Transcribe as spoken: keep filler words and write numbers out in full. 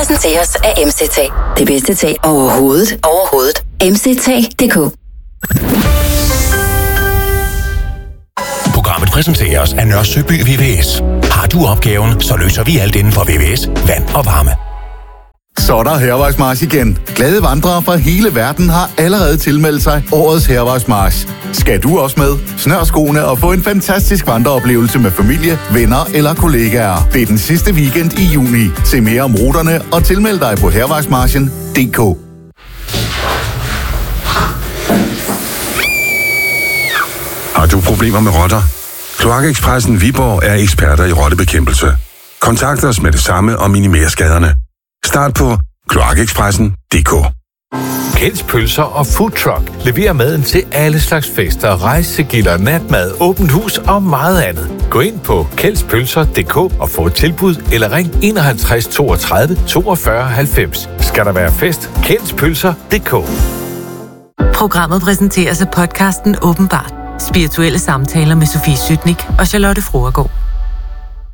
præsenteres af M C T. Det bedste tag overhovedet. Overhovedet. M C T punktum d k. Programmet præsenteres af Nørre Søby V V S. Har du opgaven, så løser vi alt inden for V V S, vand og varme. Så er der Hærvejsmarch igen. Glade vandrere fra hele verden har allerede tilmeldt sig årets Hærvejsmarch. Skal du også med? Snør skoene og få en fantastisk vandreoplevelse med familie, venner eller kollegaer. Det er den sidste weekend i juni. Se mere om ruterne og tilmeld dig på hærvejsmarchen punktum d k. Har du problemer med rotter? Kloakekspressen Viborg er eksperter i rottebekæmpelse. Kontakt os med det samme og minimer skaderne. Start på kloakekspressen punktum d k. Kjelds Pølser og Food Truck leverer maden til alle slags fester, rejsegilder, natmad, åbent hus og meget andet. Gå ind på kjelds pølser punktum d k og få et tilbud eller ring enoghalvtreds toogtredive toogfyrre halvfems. Skal der være fest? Kjelds Pølser punktum d k. Programmet præsenteres af podcasten Åbenbart. Spirituelle samtaler med Sofie Sytnik og Charlotte Froergaard.